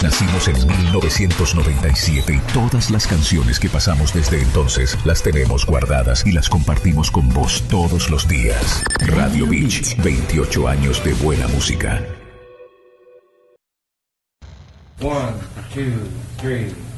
nacimos en 1997 y todas las canciones que pasamos desde entonces las tenemos guardadas y las compartimos con vos todos los días. Radio Beach, 28 años de buena música. 1, 2, 3